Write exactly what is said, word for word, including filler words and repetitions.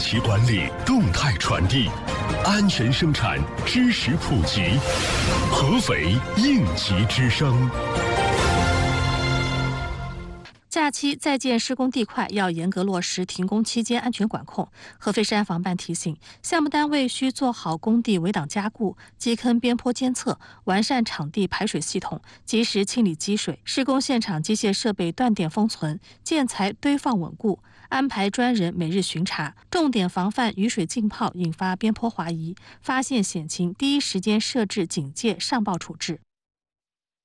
期管理动态传递，安全生产知识普及，合肥应急之声。 假期在建施工地块，要严格落实停工期间安全管控。合肥市安防办提醒，项目单位需做好工地围挡加固、基坑边坡监测，完善场地排水系统，及时清理积水。施工现场机械设备断电封存，建材堆放稳固，安排专人每日巡查，重点防范雨水浸泡引发边坡滑移，发现险情第一时间设置警戒上报处置。